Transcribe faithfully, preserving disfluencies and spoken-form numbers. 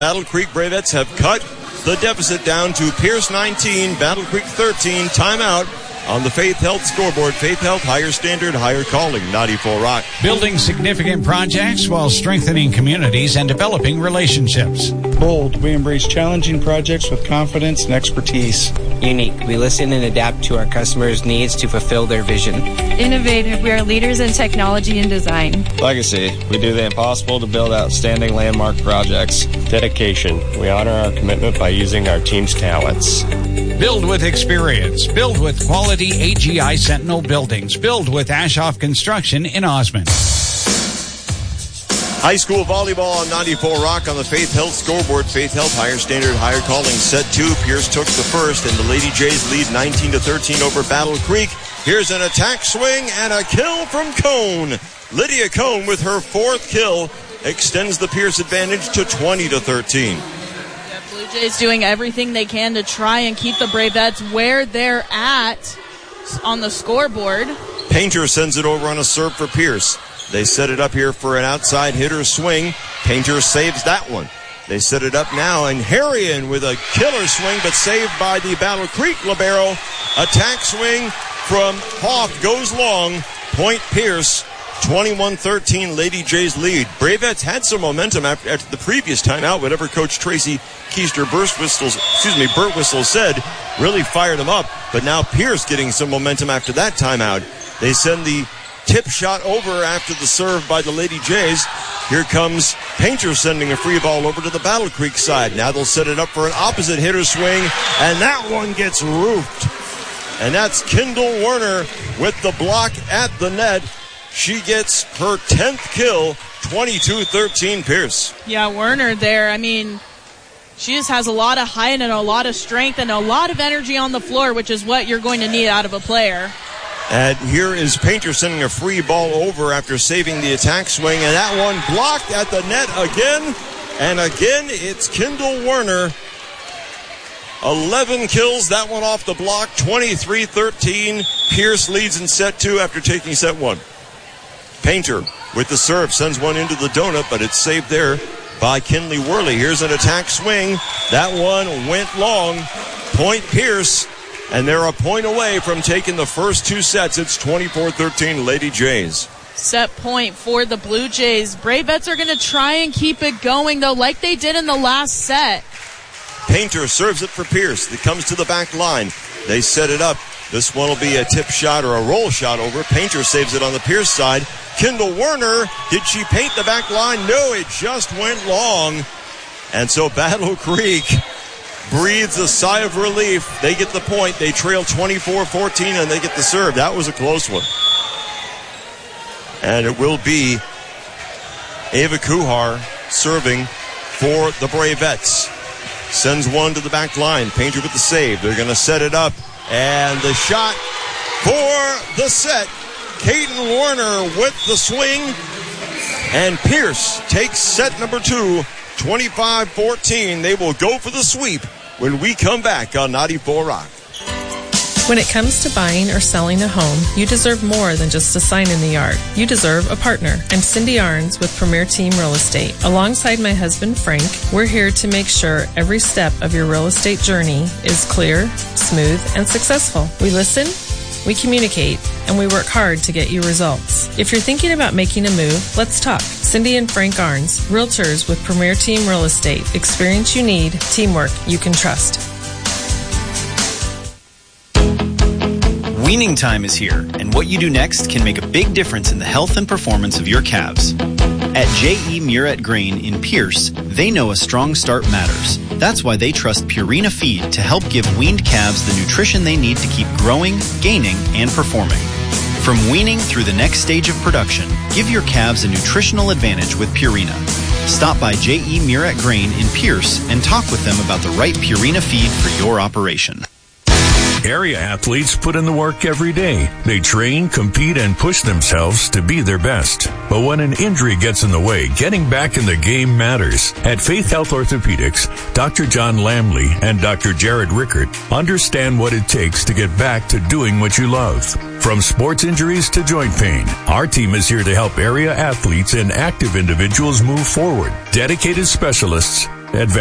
Battle Creek Bravettes have cut the deficit down to Pierce nineteen, Battle Creek thirteen. Timeout on the Faith Health scoreboard. Faith Health, higher standard, higher calling. ninety-four Rock. Building significant projects while strengthening communities and developing relationships. Bold, we embrace challenging projects with confidence and expertise. Unique, we listen and adapt to our customers' needs to fulfill their vision. Innovative, we are leaders in technology and design. Legacy, we do the impossible to build outstanding landmark projects. Dedication, we honor our commitment by using our team's talents. Build with experience. Build with quality A G I Sentinel buildings. Build with Ashoff Construction in Osmond. High school volleyball on ninety-four Rock on the Faith Health scoreboard. Faith Health, higher standard, higher calling. Set two. Pierce took the first, and the Lady Jays lead nineteen to thirteen over Battle Creek. Here's an attack swing and a kill from Cone. Lydia Cone with her fourth kill extends the Pierce advantage to twenty to thirteen. Yeah, Blue Jays doing everything they can to try and keep the Bravettes where they're at on the scoreboard. Painter sends it over on a serve for Pierce. They set it up here for an outside hitter swing. Painter saves that one. They set it up now, and Harrion with a killer swing, but saved by the Battle Creek libero. Attack swing from Hoff goes long. Point Pierce, twenty-one thirteen, Lady Jays lead. Bravettes had some momentum after, after the previous timeout. Whatever Coach Tracy Keister Burstwhistle, excuse me, Burtwhistle said really fired them up. But now Pierce getting some momentum after that timeout. They send the tip shot over after the serve by the Lady Jays. Here comes Painter sending a free ball over to the Battle Creek side. Now they'll set it up for an opposite hitter swing, and that one gets roofed. And that's Kendall Werner with the block at the net. She gets her tenth kill, twenty-two thirteen Pierce. Yeah, Werner there. I mean, she just has a lot of height and a lot of strength and a lot of energy on the floor, which is what you're going to need out of a player. And here is Painter sending a free ball over after saving the attack swing, and that one blocked at the net again. And again, it's Kendall Werner. eleven kills, that one off the block, twenty-three thirteen. Pierce leads in set two after taking set one. Painter with the serve sends one into the donut, but it's saved there by Kinley Worley. Here's an attack swing. That one went long. Point Pierce. And they're a point away from taking the first two sets. It's twenty-four thirteen Lady Jays. Set point for the Blue Jays. Bravettes are going to try and keep it going, though, like they did in the last set. Painter serves it for Pierce. It comes to the back line. They set it up. This one will be a tip shot or a roll shot over. Painter saves it on the Pierce side. Kendall Werner, did she paint the back line? No, it just went long. And so Battle Creek breathes a sigh of relief. They get the point. They trail twenty-four fourteen, and they get the serve. That was a close one. And it will be Ava Kuhar serving for the Bravettes. Sends one to the back line. Painter with the save. They're going to set it up. And the shot for the set. Caden Werner with the swing. And Pierce takes set number two, twenty-five fourteen. They will go for the sweep when we come back on ninety-four Rock. When it comes to buying or selling a home, you deserve more than just a sign in the yard. You deserve a partner. I'm Cindy Arns with Premier Team Real Estate. Alongside my husband, Frank, we're here to make sure every step of your real estate journey is clear, smooth, and successful. We listen, we communicate, and we work hard to get you results. If you're thinking about making a move, let's talk. Cindy and Frank Arns, Realtors with Premier Team Real Estate. Experience you need, teamwork you can trust. Weaning time is here, and what you do next can make a big difference in the health and performance of your calves. At J E. Murrett Grain in Pierce, they know a strong start matters. That's why they trust Purina Feed to help give weaned calves the nutrition they need to keep growing, gaining, and performing. From weaning through the next stage of production, give your calves a nutritional advantage with Purina. Stop by J E. Murrett Grain in Pierce and talk with them about the right Purina feed for your operation. Area athletes put in the work every day. They train, compete, and push themselves to be their best. But when an injury gets in the way, getting back in the game matters. At Faith Health Orthopedics, Doctor John Lamley and Doctor Jared Rickert understand what it takes to get back to doing what you love. From sports injuries to joint pain, our team is here to help area athletes and active individuals move forward. Dedicated specialists, Advanced